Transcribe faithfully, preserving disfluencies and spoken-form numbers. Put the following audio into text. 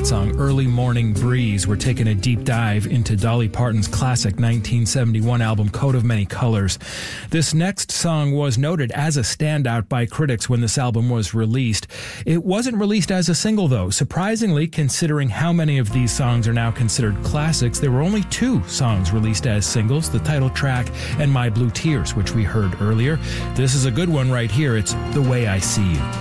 song, Early Morning Breeze. We're taking a deep dive into Dolly Parton's classic nineteen seventy-one album, Coat of Many Colors. This next song was noted as a standout by critics when this album was released. It wasn't released as a single, though. Surprisingly, considering how many of these songs are now considered classics, there were only two songs released as singles, the title track and My Blue Tears, which we heard earlier. This is a good one right here. It's The Way I See You.